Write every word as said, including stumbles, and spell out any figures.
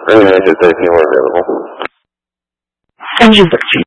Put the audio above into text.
Any message that you are available. Send you picture.